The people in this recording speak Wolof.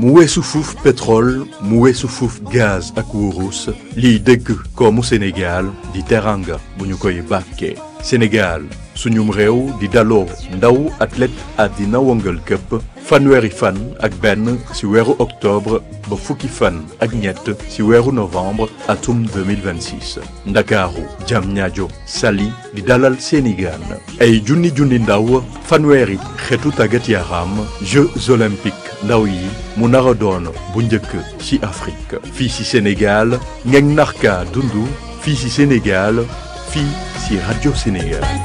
mu weesu fuuf pétrole mu weesu fuuf gaz ak wurus liy dëgg koomu Sénégal di teranga bu ñu koy bàkkee Sénégal suñum réew di daloo ndaw athlète àddina wëngal këpp fanweeri fan ak benn ci weeru octobre ba fukki fan ak ñett ci weeru novembre atum 2026 ndakaaru Diamniadio Saly di dalal seeni gaan ay junni ndaw fanweeri xeetu tàggat yaram Jeux olympiques ndaw yi mu nar a doon bu njëkk ci Afrique fii ci Sénégal ngeen narka dundu fii ci Sénégal fii ci Radio Sénégal